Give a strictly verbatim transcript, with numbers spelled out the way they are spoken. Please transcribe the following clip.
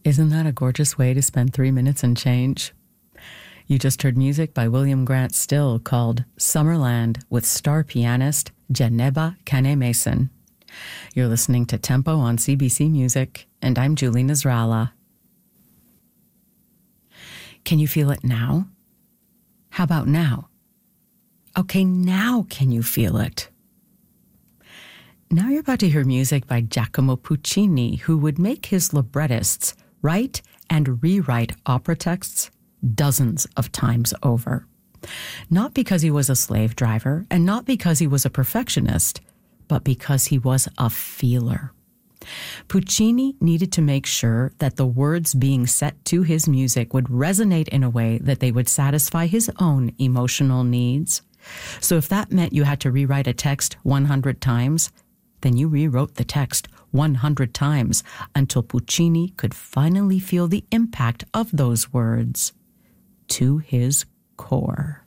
Isn't that a gorgeous way to spend three minutes and change? You just heard music by William Grant Still called Summerland with star pianist Janeba Kane Mason. You're listening to Tempo on C B C Music, and I'm Julie Nasrallah. Can you feel it now? How about now? Okay, now can you feel it? Now you're about to hear music by Giacomo Puccini, who would make his librettists write and rewrite opera texts dozens of times over. Not because he was a slave driver, and not because he was a perfectionist, but because he was a feeler. Puccini needed to make sure that the words being set to his music would resonate in a way that they would satisfy his own emotional needs. So if that meant you had to rewrite a text one hundred times, then you rewrote the text one hundred times until Puccini could finally feel the impact of those words to his core.